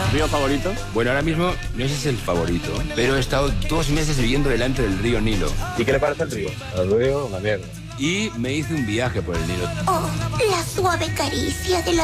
¿Río favorito? Bueno, ahora mismo no sé si es el favorito, pero he estado 2 meses viviendo delante del río Nilo. ¿Y qué le parece el río? El río, una mierda. Y me hice un viaje por el Nilo. Oh, la suave caricia de la